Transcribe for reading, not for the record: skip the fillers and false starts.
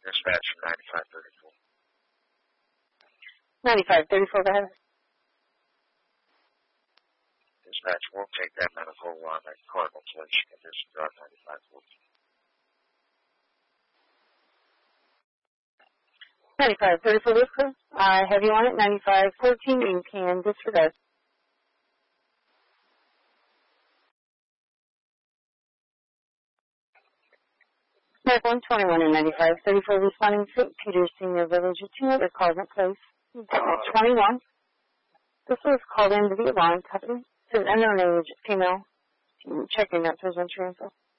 Dispatch from 9534. 9534, go ahead. Dispatch won't take that medical on a Cardinal Place condition drive 9514. 9534, this crew. I have you on it, 9514. You can disregard. Mark 121 and 9534 responding to St. Peter Senior Village. It's another Cardinal Place. 21. This was called in to the alarm company. It's an unknown age female. Check your notes, there's entry info.